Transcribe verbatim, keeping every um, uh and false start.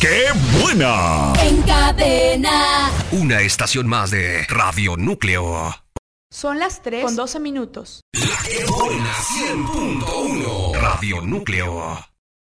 ¡Qué buena! En Cadena. Una estación más de Radio Núcleo. Son las tres con doce minutos. La que buena cien punto uno. Radio Núcleo.